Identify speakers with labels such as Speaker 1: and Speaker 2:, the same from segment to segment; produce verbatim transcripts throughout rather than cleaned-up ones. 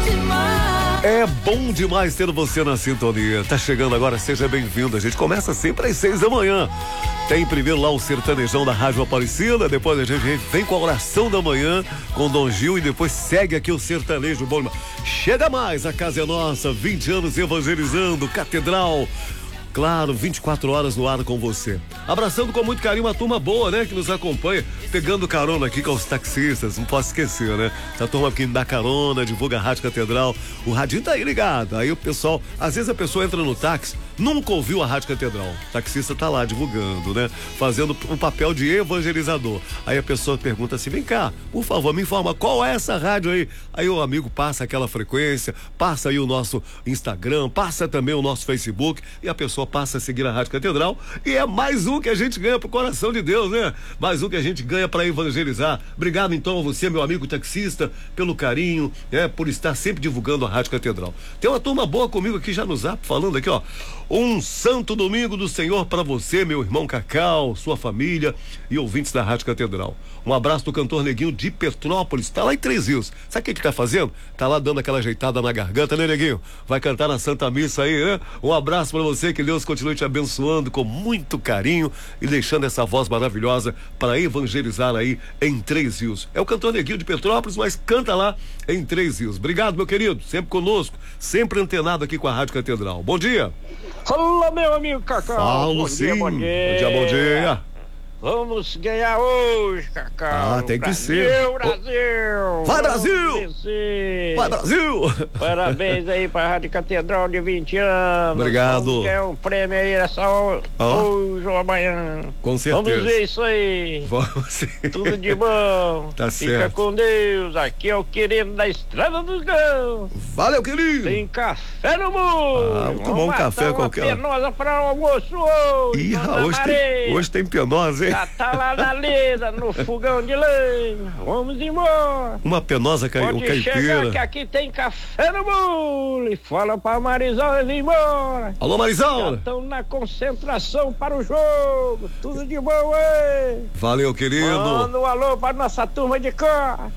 Speaker 1: É bom demais ter você na sintonia. Tá chegando agora, seja bem-vindo. A gente começa sempre às seis da manhã. Tem primeiro lá o sertanejão da Rádio Aparecida, depois a gente vem com a oração da manhã com Dom Gil e depois segue aqui o sertanejo bom. Chega mais, a casa é nossa, vinte anos evangelizando, Catedral. Claro, vinte e quatro horas no ar com você. Abraçando com muito carinho uma turma boa, né? Que nos acompanha, pegando carona aqui com os taxistas, não posso esquecer, né? Essa turma que me dá carona, divulga a Rádio Catedral. O radinho tá aí ligado. Aí o pessoal, às vezes a pessoa entra no táxi, nunca ouviu a Rádio Catedral. O taxista tá lá divulgando, né? Fazendo um papel de evangelizador. Aí a pessoa pergunta assim, vem cá, por favor, me informa, qual é essa rádio aí? Aí o amigo passa aquela frequência, passa aí o nosso Instagram, passa também o nosso Facebook e a pessoa passa a seguir a Rádio Catedral e é mais um que a gente ganha pro coração de Deus, né? Mais um que a gente ganha para evangelizar. Obrigado então a você, meu amigo taxista, pelo carinho, né? Por estar sempre divulgando a Rádio Catedral. Tem uma turma boa comigo aqui já no Zap, falando aqui, ó. Um santo domingo do Senhor para você, meu irmão Cacau, sua família e ouvintes da Rádio Catedral. Um abraço do cantor Neguinho de Petrópolis, tá lá em Três Rios. Sabe o que que tá fazendo? Tá lá dando aquela ajeitada na garganta, né, Neguinho? Vai cantar na Santa Missa aí, né? Um abraço para você, que Deus continue te abençoando com muito carinho e deixando essa voz maravilhosa para evangelizar aí em Três Rios. É o cantor Neguinho de Petrópolis, mas canta lá em Três Rios. Obrigado, meu querido, sempre conosco, sempre antenado aqui com a Rádio Catedral. Bom dia.
Speaker 2: Fala, meu amigo Cacau.
Speaker 1: Falo
Speaker 2: bom
Speaker 1: sim.
Speaker 2: Dia, bom dia.
Speaker 1: Bom dia, bom dia.
Speaker 2: Vamos ganhar hoje, Cacau.
Speaker 1: Ah, tem que
Speaker 2: Brasil,
Speaker 1: ser.
Speaker 2: Brasil.
Speaker 1: Vai,
Speaker 2: Vamos
Speaker 1: Brasil.
Speaker 2: vencer.
Speaker 1: Vai, Brasil.
Speaker 2: Parabéns aí pra Rádio Catedral de vinte anos.
Speaker 1: Obrigado.
Speaker 2: Vamos ganhar um prêmio aí essa hora,
Speaker 1: Oh.
Speaker 2: hoje ou amanhã.
Speaker 1: Com certeza.
Speaker 2: Vamos ver isso aí.
Speaker 1: Vamos sim.
Speaker 2: Tudo de bom.
Speaker 1: Tá
Speaker 2: Fica
Speaker 1: certo.
Speaker 2: com Deus. Aqui é o querido da Estrada dos Gãos.
Speaker 1: Valeu, querido.
Speaker 2: Tem café no mundo.
Speaker 1: Ah, vou tomar um café qualquer hora.
Speaker 2: Penosa para o almoço hoje.
Speaker 1: Ih,
Speaker 2: Dona
Speaker 1: hoje tem,
Speaker 2: Maria.
Speaker 1: hoje tem penosa, hein?
Speaker 2: Já tá lá na lida, no fogão de lenha. Vamos embora.
Speaker 1: Uma penosa cai,
Speaker 2: Pode chegar
Speaker 1: caipira.
Speaker 2: que aqui tem café no bule. Fala pra Marisola vir embora.
Speaker 1: Alô,
Speaker 2: Já
Speaker 1: Marisola.
Speaker 2: estão na concentração para o jogo. Tudo de bom, hein?
Speaker 1: Valeu, querido.
Speaker 2: Manda um alô pra nossa turma de cá.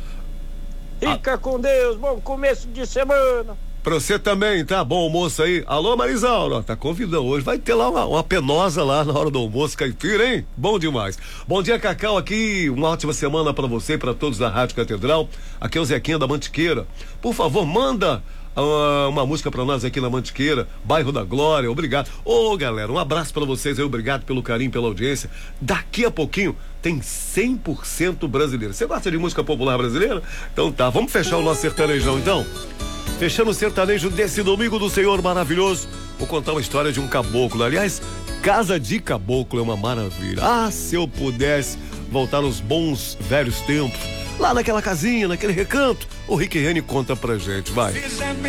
Speaker 2: Fica com Deus. Bom começo de semana.
Speaker 1: Pra você também, tá? Bom almoço aí. Alô, Marisaura, tá convidando hoje. Vai ter lá uma, uma penosa lá na hora do almoço, caipira, hein? Bom demais. Bom dia, Cacau, aqui. Uma ótima semana pra você e pra todos da Rádio Catedral. Aqui é o Zequinha da Mantiqueira. Por favor, manda uh, uma música pra nós aqui na Mantiqueira, bairro da Glória. Obrigado. Ô, galera, um abraço pra vocês aí. Obrigado pelo carinho, pela audiência. Daqui a pouquinho tem cem por cento brasileiro. Você gosta de música popular brasileira? Então tá, vamos fechar o nosso sertanejão então? Fechando o sertanejo desse domingo do Senhor maravilhoso, vou contar uma história de um caboclo. Aliás, casa de caboclo é uma maravilha. Ah, se eu pudesse voltar nos bons velhos tempos, lá naquela casinha, naquele recanto, o Rick Rennie conta pra gente, vai.
Speaker 3: Fizemos